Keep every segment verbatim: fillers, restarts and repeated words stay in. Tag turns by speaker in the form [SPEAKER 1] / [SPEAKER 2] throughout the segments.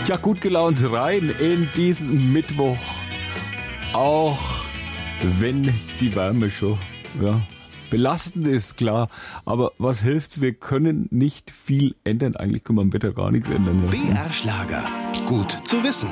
[SPEAKER 1] Ja, gut gelaunt rein in diesen Mittwoch. Auch wenn die Wärme schon ja, belastend ist, klar. Aber was hilft's? Wir können nicht viel ändern. Eigentlich können wir am Wetter gar nichts ändern. Ja.
[SPEAKER 2] B R Schlager. Gut zu wissen.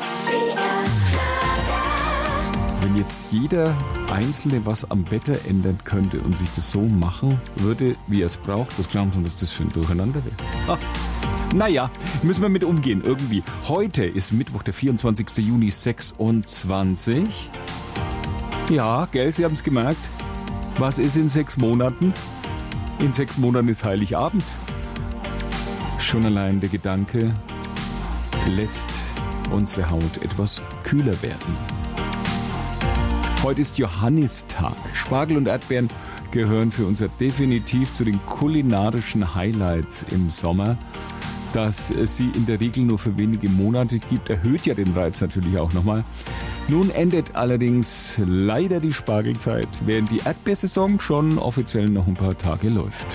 [SPEAKER 1] Wenn jetzt jeder Einzelne was am Wetter ändern könnte und sich das so machen würde, wie er es braucht, was glauben Sie, was das für ein Durcheinander wäre? Ah. Naja, müssen wir mit umgehen irgendwie. Heute ist Mittwoch, der vierundzwanzigster Juni sechsundzwanzig. Ja, gell, Sie haben es gemerkt. Was ist in sechs Monaten? In sechs Monaten ist Heiligabend. Schon allein der Gedanke lässt unsere Haut etwas kühler werden. Heute ist Johannistag. Spargel und Erdbeeren gehören für uns definitiv zu den kulinarischen Highlights im Sommer. Dass es sie in der Regel nur für wenige Monate gibt, erhöht ja den Reiz natürlich auch nochmal. Nun endet allerdings leider die Spargelzeit, während die Erdbeersaison schon offiziell noch ein paar Tage läuft.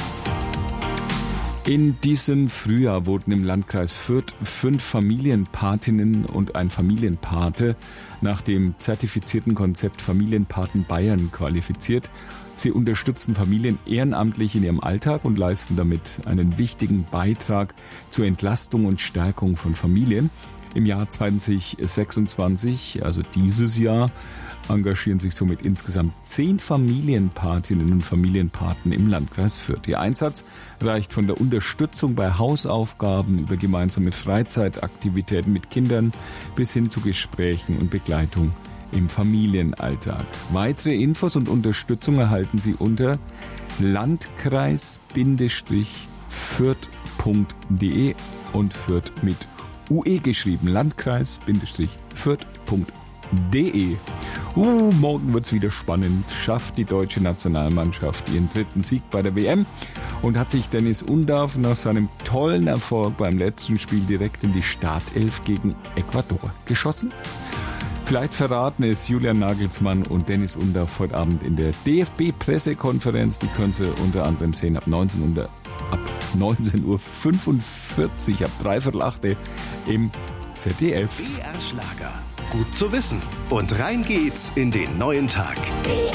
[SPEAKER 1] In diesem Frühjahr wurden im Landkreis Fürth fünf Familienpatinnen und ein Familienpate nach dem zertifizierten Konzept Familienpaten Bayern qualifiziert. Sie unterstützen Familien ehrenamtlich in ihrem Alltag und leisten damit einen wichtigen Beitrag zur Entlastung und Stärkung von Familien. Im Jahr zweitausendsechsundzwanzig, also dieses Jahr, engagieren sich somit insgesamt zehn Familienpatinnen und Familienpaten im Landkreis Fürth. Ihr Einsatz reicht von der Unterstützung bei Hausaufgaben über gemeinsame Freizeitaktivitäten mit Kindern bis hin zu Gesprächen und Begleitung im Familienalltag. Weitere Infos und Unterstützung erhalten Sie unter landkreis Fürth punkt de und Fürth mit U E geschrieben. landkreis Fürth punkt de. Uh, morgen wird's wieder spannend. Schafft die deutsche Nationalmannschaft ihren dritten Sieg bei der W M und hat sich Dennis Undav nach seinem tollen Erfolg beim letzten Spiel direkt in die Startelf gegen Ecuador geschossen? Vielleicht verraten es Julian Nagelsmann und Dennis Undav heute Abend in der D F B-Pressekonferenz. Die können Sie unter anderem sehen ab neunzehn Uhr fünfundvierzig, ab dreiviertel acht im Z D F.
[SPEAKER 2] B R Schlager. Gut zu wissen. Und rein geht's in den neuen Tag.